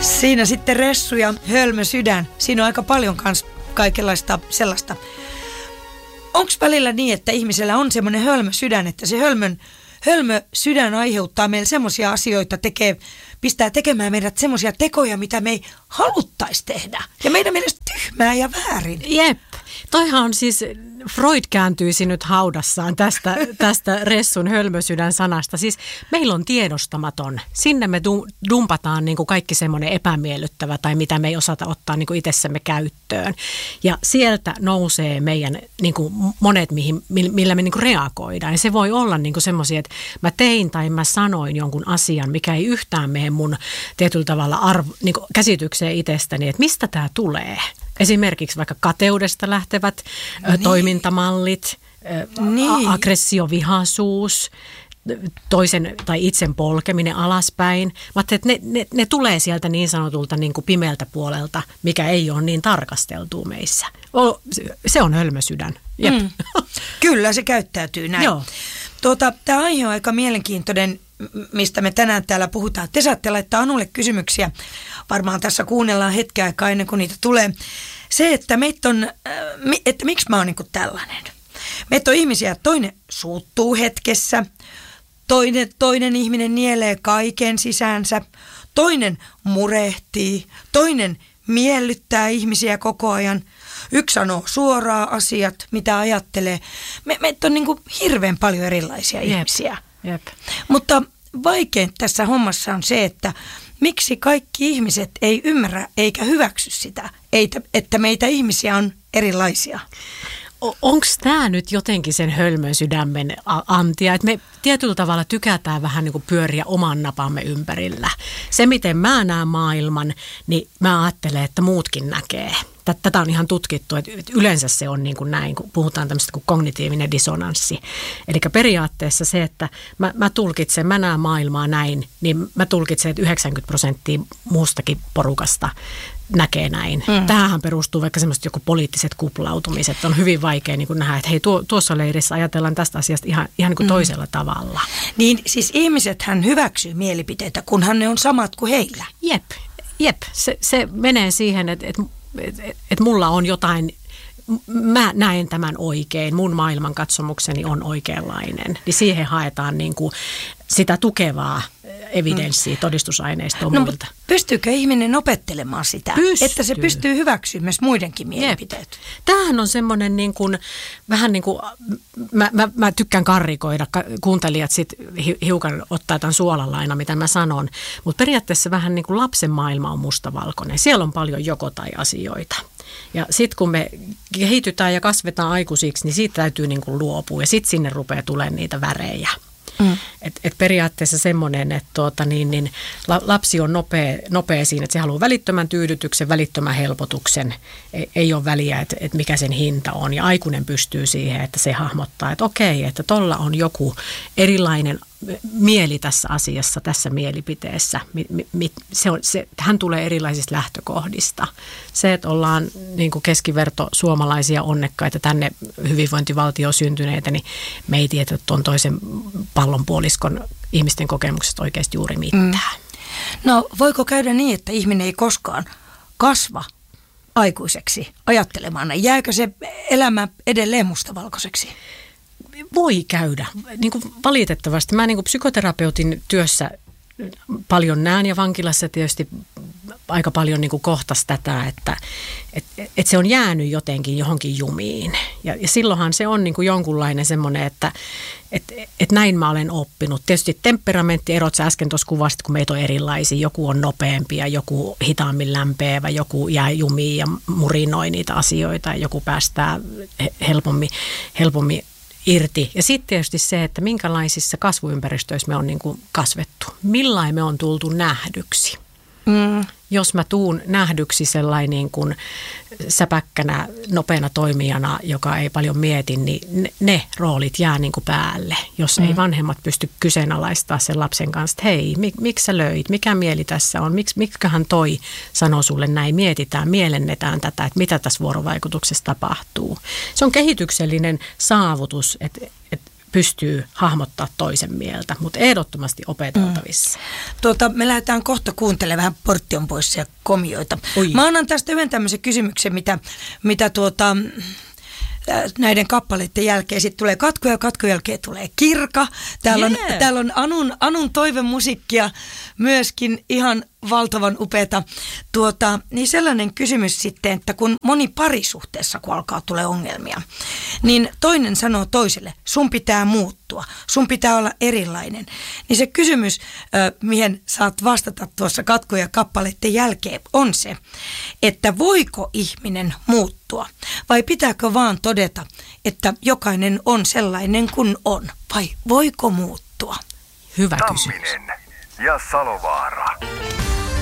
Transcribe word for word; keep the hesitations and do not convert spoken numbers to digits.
Siinä sitten Ressu ja Hölmö sydän. Siinä on aika paljon kans kaikenlaista sellaista. Onko välillä niin, että ihmisellä on semmoinen hölmö sydän, että se hölmön, hölmö sydän aiheuttaa meille semmoisia asioita, tekee, pistää tekemään meidät semmoisia tekoja, mitä me ei haluttaisi tehdä. Ja meidän mielestä tyhmää ja väärin. Jep. Toihan on siis, Freud kääntyisi nyt haudassaan tästä, tästä Ressun hölmösydän sanasta. Siis meillä on tiedostamaton. Sinne me dumpataan niin kuin kaikki semmoinen epämiellyttävä tai mitä me ei osata ottaa niin kuin itsessämme käyttöön. Ja sieltä nousee meidän niin kuin monet, mihin, millä me niin kuin reagoidaan. Ja se voi olla niin kuin semmoisia, että mä tein tai mä sanoin jonkun asian, mikä ei yhtään mene mun tietyllä tavalla arvo, niin kuin käsitykseen itsestäni, että mistä tämä tulee. Esimerkiksi vaikka kateudesta lähtevät niin. toimintamallit, niin. a- aggressiovihaisuus, toisen tai itsen polkeminen alaspäin. Mä että ne, ne, ne tulee sieltä niin sanotulta niin kuin pimeältä puolelta, mikä ei ole niin tarkasteltu meissä. O, se on hölmösydän. Jep. Mm. Kyllä, se käyttäytyy näin. Joo. Tuota, tämä aihe on aika mielenkiintoinen, mistä me tänään täällä puhutaan. Te saatte laittaa Anulle kysymyksiä. Varmaan tässä kuunnellaan hetken aikaa ennen kuin niitä tulee. Se, että, meitä on, että miksi mä oon niin kuin tällainen. Meitä on ihmisiä, toinen suuttuu hetkessä, toinen, toinen ihminen nielee kaiken sisäänsä, toinen murehtii, toinen miellyttää ihmisiä koko ajan. Yksi sanoo suoraan asiat, mitä ajattelee. Me, meitä on niin kuin hirveän paljon erilaisia Jep. ihmisiä. Jep. Mutta vaikein tässä hommassa on se, että miksi kaikki ihmiset ei ymmärrä eikä hyväksy sitä, että meitä ihmisiä on erilaisia. Onko tämä nyt jotenkin sen hölmön sydämen antia, että me tietyllä tavalla tykätään vähän niin kuin pyöriä oman napamme ympärillä. Se, miten mä näen maailman, niin mä ajattelen, että muutkin näkee. Tätä on ihan tutkittu, että yleensä se on niin kuin näin, kun puhutaan tämmöistä kuin kognitiivinen dissonanssi. Eli periaatteessa se, että mä, mä tulkitsen, mä näen maailmaa näin, niin mä tulkitsen, että yhdeksänkymmentä prosenttia muustakin porukasta näkee näin. Mm. Tähän perustuu vaikka semmoiset joku poliittiset kuplautumiset. On hyvin vaikea niin kuin nähdä, että hei, tuo, tuossa leirissä ajatellaan tästä asiasta ihan, ihan niin kuin mm. toisella tavalla. Niin siis ihmisethän hyväksyy mielipiteitä, kunhan ne on samat kuin heillä. Jep, jep. Se, se menee siihen, että, että, että, että mulla on jotain, mä näen tämän oikein, mun maailmankatsomukseni on oikeanlainen. Niin siihen haetaan niin kuin sitä tukevaa evidenssiä, mm. todistusaineistoa no, muilta. Pystyykö ihminen opettelemaan sitä, Pystyy. Että se pystyy hyväksymään myös muidenkin mielipiteet? Jep. Tämähän on semmoinen niin kuin, vähän niin kuin, mä, mä, mä tykkään karrikoida, kuuntelijat sitten hiukan ottaa tämän suolalla aina, mitä mä sanon, mutta periaatteessa vähän niin kuin lapsen maailma on mustavalkoinen. Siellä on paljon joko tai asioita. Ja sitten kun me kehitytään ja kasvetaan aikuisiksi, niin siitä täytyy niin kuin luopua ja sitten sinne rupeaa tulemaan niitä värejä. Mm. Et, et periaatteessa semmoinen, että tuota, niin, niin, lapsi on nopea, nopea siinä, että se haluaa välittömän tyydytyksen, välittömän helpotuksen. Ei, ei ole väliä, että, että mikä sen hinta on. Ja aikuinen pystyy siihen, että se hahmottaa, että okei, että tuolla on joku erilainen mieli tässä asiassa, tässä mielipiteessä. Mi, mi, se on, se, hän tulee erilaisista lähtökohdista. Se, että ollaan niin kuin keskiverto suomalaisia onnekkaita tänne hyvinvointivaltioon syntyneitä, niin me ei tiedä tuon toisen pallonpuoliskon ihmisten kokemuksesta oikeasti juuri mitään. Mm. No voiko käydä niin, että ihminen ei koskaan kasva aikuiseksi ajattelemaan? Jääkö se elämä edelleen mustavalkoiseksi? Voi käydä. Niin kuin valitettavasti. Mä niin kuin psykoterapeutin työssä paljon näen ja vankilassa tietysti aika paljon niin kuin kohtas tätä, että et, et se on jäänyt jotenkin johonkin jumiin. Ja, ja silloinhan se on niin kuin jonkunlainen semmoinen, että et, et näin mä olen oppinut. Tietysti temperamenttierot sä äsken tuossa kuvasit, kun meitä on erilaisia. Joku on nopeampi ja joku hitaammin lämpeävä, joku jää jumiin ja murinoi niitä asioita ja joku päästää helpommin, helpommin irti. Ja sitten tietysti se, että minkälaisissa kasvuympäristöissä me on niin kuin kasvettu. Millain me on tultu nähdyksi. Mm. Jos mä tuun nähdyksi sellainen niin kuin säpäkkänä, nopeana toimijana, joka ei paljon mieti, niin ne, ne roolit jää niin kuin päälle. Jos mm. ei vanhemmat pysty kyseenalaistaa sen lapsen kanssa, että hei, mik, miksi sä löit, mikä mieli tässä on, Miks, miksiköhän toi sanoo sulle näin, mietitään, mielennetään tätä, että mitä tässä vuorovaikutuksessa tapahtuu. Se on kehityksellinen saavutus, että, että pystyy hahmottaa toisen mieltä, mutta ehdottomasti opeteltavissa. Mm. Tuota, me lähdetään kohta kuuntelemaan vähän Portti on poissa ja komioita. Oi. Mä annan tästä yhden tämmöisen kysymyksen, mitä, mitä tuota, näiden kappaleiden jälkeen sitten tulee katko ja katkon jälkeen tulee Kirka. Täällä on, yeah. täällä on Anun, Anun toivemusiikkia myöskin ihan valtavan upeata. Tuota, niin sellainen kysymys sitten, että kun moni parisuhteessa, kun alkaa tulee ongelmia, niin toinen sanoo toiselle, sun pitää muuttua, sun pitää olla erilainen. Niin se kysymys, mihin saat vastata tuossa katko ja kappaleiden jälkeen, on se, että voiko ihminen muuttua vai pitääkö vaan todeta, että jokainen on sellainen kuin on vai voiko muuttua? Hyvä kysymys. Tamminen ja Salovaara.